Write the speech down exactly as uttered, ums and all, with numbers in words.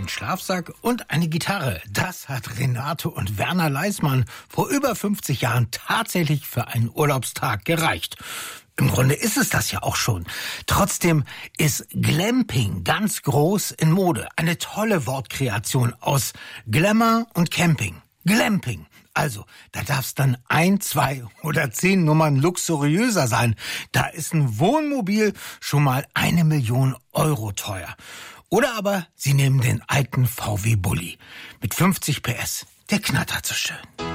Schlafsack und eine Gitarre. Das hat Renate und Werner Leismann vor über fünfzig Jahren tatsächlich für einen Urlaubstag gereicht. Im Grunde ist es das ja auch schon. Trotzdem ist Glamping ganz groß in Mode. Eine tolle Wortkreation aus Glamour und Camping. Glamping. Also, da darf's dann ein, zwei oder zehn Nummern luxuriöser sein. Da ist ein Wohnmobil schon mal eine Million Euro teuer. Oder aber Sie nehmen den alten V W Bulli mit fünfzig P S. Der knattert so schön.